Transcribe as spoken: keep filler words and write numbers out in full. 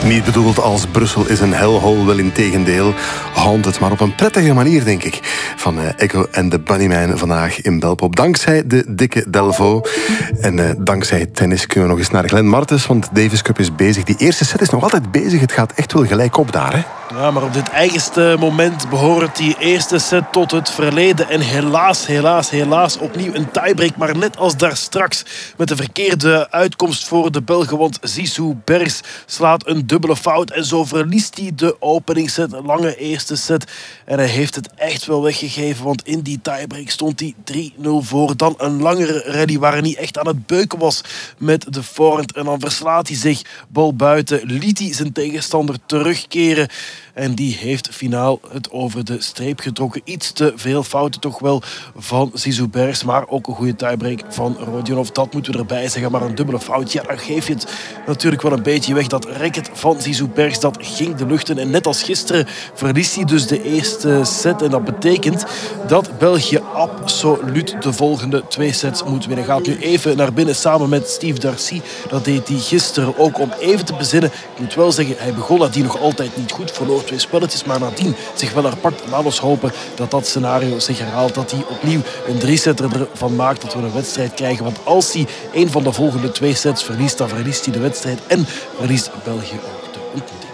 Niet bedoeld als Brussel is een hellhole, wel in tegendeel. Haunted, maar op een prettige manier, denk ik. Van uh, Echo en de Bunnyman vandaag in Belpop. Dankzij de dikke Delvo. En uh, dankzij tennis kunnen we nog eens naar Glenn Martens, want de Davis Cup is bezig. Die eerste set is nog altijd bezig. Het gaat echt wel gelijk op daar, hè? Ja, maar op dit eigenste moment behoort die eerste set tot het verleden. En helaas, helaas, helaas opnieuw een tiebreak. Maar net als daar straks met de verkeerde uitkomst voor de Belgen. Want Zizou Bergs slaat een dubbele fout. En zo verliest hij de openingsset, een lange eerste set. En hij heeft het echt wel weggegeven. Want in die tiebreak stond hij drie nul voor. Dan een langere rally waar hij niet echt aan het beuken was met de voorhand. En dan verslaat hij zich bal buiten. Liet hij zijn tegenstander terugkeren. En die heeft finaal het over de streep getrokken. Iets te veel fouten toch wel van Zizou Bergs. Maar ook een goede tiebreak van Rodionov. Dat moeten we erbij zeggen. Maar een dubbele fout, ja, dan geef je het natuurlijk wel een beetje weg. Dat racket van Zizou Bergs, dat ging de lucht in. En net als gisteren verliest hij dus de eerste set. En dat betekent dat België absoluut de volgende twee sets moet winnen. Gaat nu even naar binnen samen met Steve Darcy. Dat deed hij gisteren ook om even te bezinnen. Ik moet wel zeggen, hij begon nadien nog altijd niet goed. Verloor twee spelletjes, maar nadien zich wel herpakt. Laat ons hopen dat dat scenario zich herhaalt. Dat hij opnieuw een drie-setter ervan maakt. Dat we een wedstrijd krijgen. Want als hij een van de volgende twee sets verliest, dan verliest hij de wedstrijd. En verliest België ook de ontmoeting.